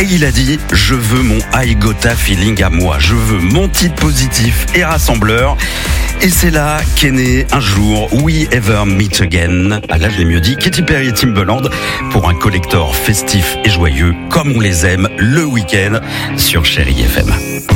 Et il a dit, je veux mon I Gotta feeling à moi. Je veux mon titre positif et rassembleur. Et c'est là qu'est né un jour We Ever Meet Again. Ah là, je l'ai mieux dit, Katy Perry et Timbaland pour un collector festif et joyeux comme on les aime le week-end sur Chérie FM.